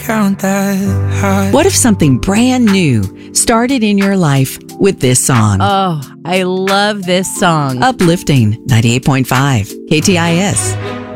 count that high. What if something brand new started in your life with this song? Oh, I love this song. Uplifting 98.5 KTIS.